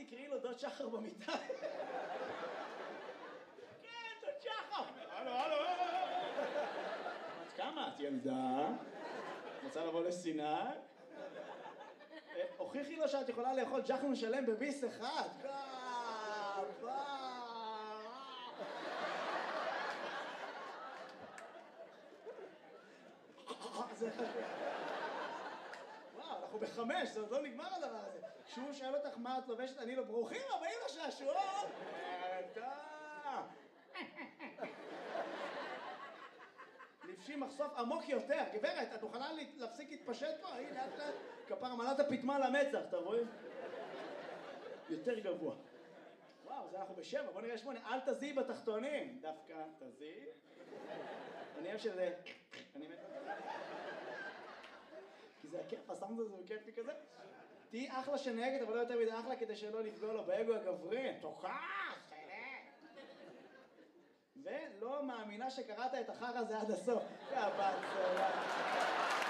תקראי לו דוד שחר במיטה. כן, דוד שחר. הלו. את כמה? את ילדה? רוצה לבוא לסיני? הוכיחי לו שאת יכולה לאכול ג'חנון שלם בביס אחד. וואו, אנחנו ב5, זה עוד לא נגמר הדבר הזה. כשהוא שואל אותך מה את לובשת, אני לא ברוכים הבאים לשעשועון. לבשי מחשוף עמוק יותר. גברת, את מוכנה להפסיק להתפשט פה? הנה, לאט לאט. כפר מלאת הפתמה למצח, אתה רואה? יותר גבוה. וואו, זה אנחנו ב7, בוא נראה 8. אל תזיעי בתחתונים. דווקא תזיעי. אני אוהב שזה... אני מת... כי זה הכיף, הסאונד הזה הוא כיפי כזה. תהי אחלה שנהגת, אבל לא יותר מדי אחלה כדי שלא לפגוע לו באגו הגברי. תוקף, ולא מאמינה שקראת את החרא הזה עד הסוף. יא בת סלאם.